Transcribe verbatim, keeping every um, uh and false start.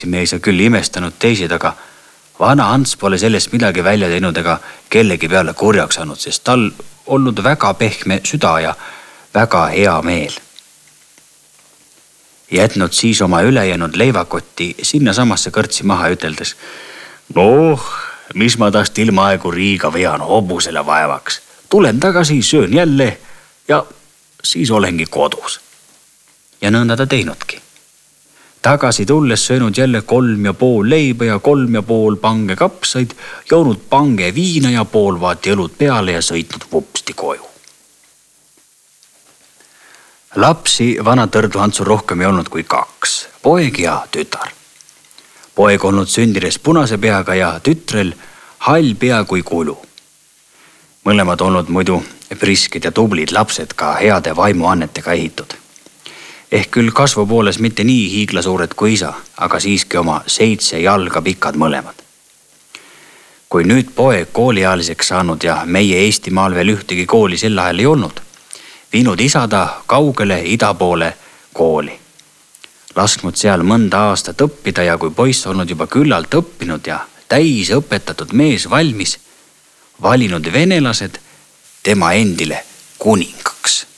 mees on küll imestanud teised, aga vana Ants pole sellest midagi välja teinud ega kellegi peale kurjaks saanud, sest tal olnud väga pehme süda ja väga hea meel. Jätnud siis oma ülejäänud leivakotti sinna samasse kõrtsi maha üteldes: noh, mis ma tast ilma aegu Riiga vean hobusele vaevaks. Tulen tagasi, söön jälle ja siis olengi kodus. Ja nõnda ta teinudki. Tagasi tulles söönud jälle kolm ja pool leiba ja kolm ja pool pange kapsaid, joonud pange viina ja pool vaati õlut peale ja sõitnud vupsti koju. Lapsi vana Tõrdu Antsul rohkem ei olnud kui kaks, poeg ja tütar. Poeg olnud sündides punase peaga ja tütrel hall pea kui kulu. Mõlemad olnud muidu priskid ja tublid lapsed, ka heade vaimuannetega ehitud. Ehk küll kasvu pooles mitte nii hiiglasuured kui isa, aga siiski oma seitse jalga pikad mõlemad. Kui nüüd poeg kooliealiseks saanud ja meie Eestimaal veel ühtegi kooli sel ajal ei olnud, viinud isa ta kaugele ida poole kooli. Lasknud seal mõnda aastat õppida ja kui poiss olnud juba küllalt õppinud ja täis õpetatud mees valmis, valinud venelased tema endile kuningaks.